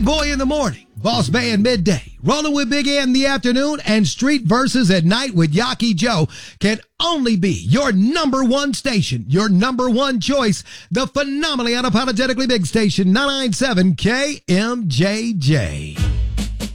Boy in the morning, Boss Band midday, Rolling with Big A in the afternoon, and Street Verses at night with Yaki Joe can only be your number one station, your number one choice, the phenomenally unapologetically big station, 997 KMJJ.